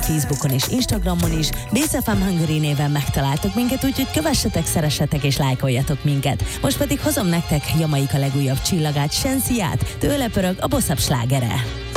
Facebookon és Instagramon is, Béc FM Hungary néven megtaláltok minket, úgyhogy kövessetek, szeressetek és lájkoljatok minket. Most pedig hozom nektek Jamaika legújabb csillagát, Shensiát, tőle pörög a bosszabb slágere.